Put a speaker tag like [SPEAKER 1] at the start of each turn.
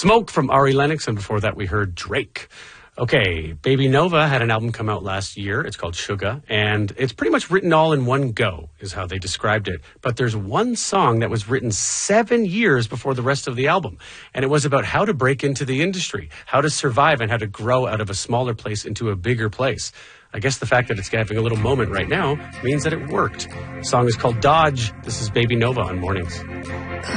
[SPEAKER 1] Smoke from Ari Lennox, and before that we heard Drake. Okay, Baby Nova had an album come out last year. It's called Sugar, and it's pretty much written all in one go, is how they described it. But there's one song that was written 7 years before the rest of the album, and it was about how to break into the industry, how to survive, and how to grow out of a smaller place into a bigger place. I guess the fact that it's having a little moment right now means that it worked. The song is called Dodge. This is Baby Nova on Mornings.